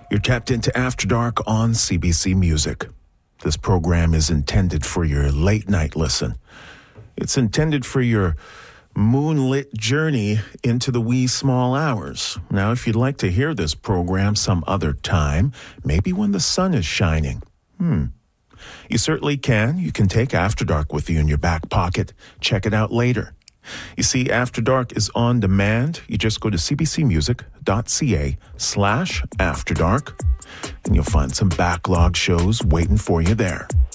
You're tapped into After Dark on CBC Music. This program is intended for your late night listen. It's intended for your moonlit journey into the wee small hours. Now, if you'd like to hear this program some other time, maybe when the sun is shining, you certainly can. You can take After Dark with you in your back pocket. Check it out later. You see, After Dark is on demand. You just go to cbcmusic.ca/afterdark, and you'll find some backlog shows waiting for you there.